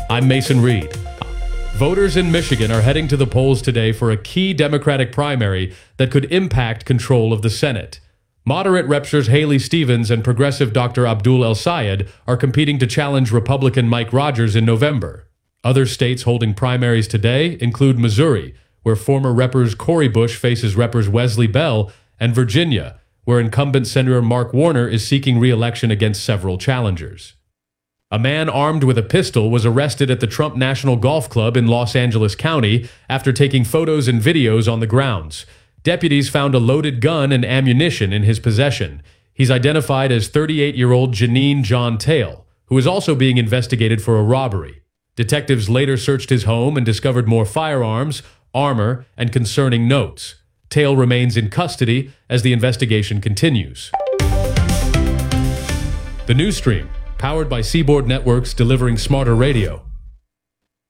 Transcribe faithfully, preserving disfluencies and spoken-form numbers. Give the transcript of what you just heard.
I'm Mason Reed. Voters in Michigan are heading to the polls today for a key Democratic primary that could impact control of the Senate. Moderate Repsters Haley Stevens and progressive Doctor Abdul El-Sayed are competing to challenge Republican Mike Rogers in November. Other states holding primaries today include Missouri, where former Representative Cori Bush faces Representative Wesley Bell, and Virginia, where incumbent Senator Mark Warner is seeking re-election against several challengers. A man armed with a pistol was arrested at the Trump National Golf Club in Los Angeles County after taking photos and videos on the grounds. Deputies found a loaded gun and ammunition in his possession. He's identified as thirty-eight-year-old Janine John Tail, who is also being investigated for a robbery. Detectives later searched his home and discovered more firearms, armor, and concerning notes. Tail remains in custody as the investigation continues. The News Stream, powered by Seaboard Networks, delivering smarter radio.